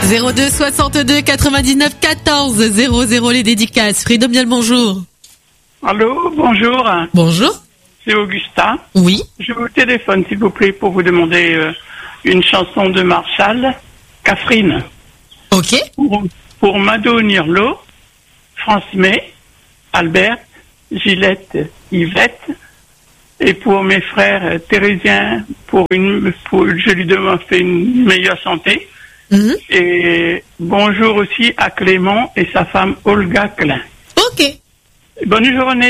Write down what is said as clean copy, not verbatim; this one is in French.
02 62 99 14 00 les dédicaces. Freedom Dial, bonjour. Allô, bonjour. Bonjour. C'est Augustin. Oui. Je vous téléphone, s'il vous plaît, pour vous demander une chanson de Marshall, Catherine. Ok. Pour Mado Nirlo, France May, Albert, Gillette, Yvette, et pour mes frères Thérésien, je lui demande une meilleure santé. Et bonjour aussi à Clément et sa femme Olga Klein. Ok. Bonne journée.